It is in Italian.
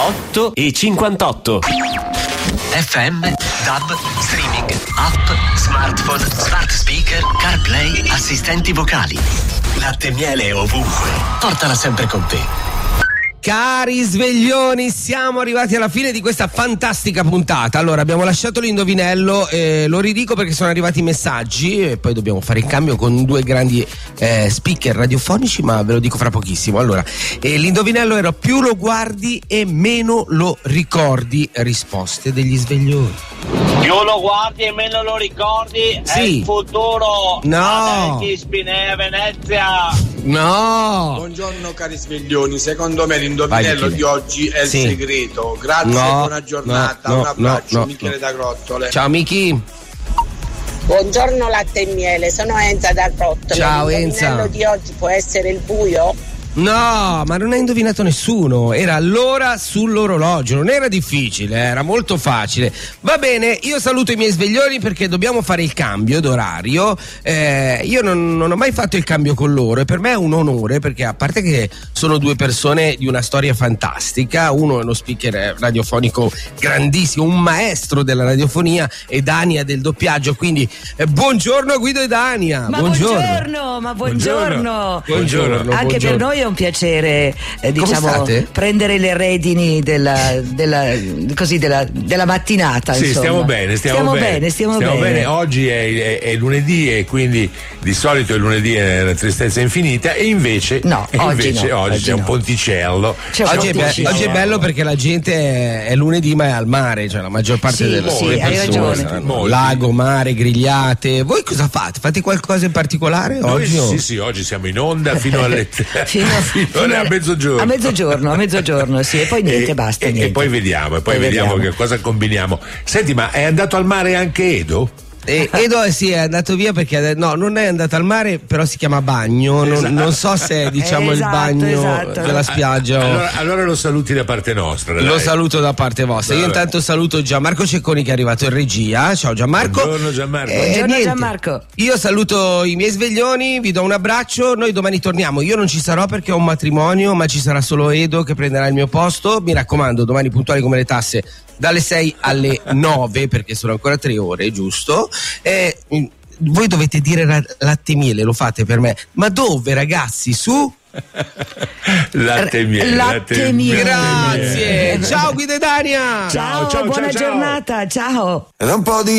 8:58. FM, DAB, streaming, app, smartphone, smart speaker, CarPlay, assistenti vocali. Latte e miele ovunque. Portala sempre con te. Cari sveglioni, siamo arrivati alla fine di questa fantastica puntata. Allora, abbiamo lasciato l'indovinello, lo ridico perché sono arrivati i messaggi e poi dobbiamo fare il cambio con due grandi speaker radiofonici, ma ve lo dico fra pochissimo. Allora, l'indovinello era: più lo guardi e meno lo ricordi. Risposte degli sveglioni. Più lo guardi e meno lo ricordi, sì. È il futuro. No. Spinea, Venezia. No. Buongiorno cari sveglioni, secondo me l'indovinello di oggi è il segreto. Grazie, buona giornata, un abbraccio, Michele da Grottole. Ciao Michi. Buongiorno latte e miele, sono Enza da Grottole. Ciao Enza. L'indovinello di oggi può essere il buio? No, ma non ha indovinato nessuno. Era l'ora sull'orologio. Non era difficile, era molto facile. Va bene, io saluto i miei sveglioni perché dobbiamo fare il cambio d'orario. Io non ho mai fatto il cambio con loro e per me è un onore, perché a parte che sono due persone di una storia fantastica, uno è uno speaker radiofonico grandissimo, un maestro della radiofonia, e Dania del doppiaggio. Quindi buongiorno Guido e Dania. Ma buongiorno. Buongiorno. Anche per noi è un piacere, diciamo, prendere le redini della mattinata. Sì, insomma. Stiamo bene. Oggi è lunedì e quindi di solito il lunedì è una tristezza infinita, e invece oggi c'è un ponticello. Oggi è bello perché la gente è lunedì ma è al mare, cioè la maggior parte delle persone. Lago, mare, grigliate. Voi cosa fate? Fate qualcosa in particolare oggi? Sì, oggi siamo in onda fino alle a mezzogiorno. A mezzogiorno, sì, e poi niente, basta. E poi vediamo che cosa combiniamo. Senti, ma è andato al mare anche Edo? Edo è andato via perché non è andato al mare, però si chiama bagno. Non so se è il bagno della spiaggia. Allora lo saluti da parte nostra. Dai. Lo saluto da parte vostra. Io intanto saluto Gianmarco Cecconi che è arrivato in regia. Ciao Gianmarco. Buongiorno Gianmarco. Buongiorno Gianmarco. Io saluto i miei sveglioni, vi do un abbraccio. Noi domani torniamo. Io non ci sarò perché ho un matrimonio, ma ci sarà solo Edo che prenderà il mio posto. Mi raccomando, domani puntuali come le tasse, dalle 6 alle 9, perché sono ancora 3 ore, giusto? Voi dovete dire latte e miele, lo fate per me. Ma dove, ragazzi? Su? Latte e miele. Grazie. Ciao Guido e Dania. Ciao, buona giornata. Ciao. Ed un po' di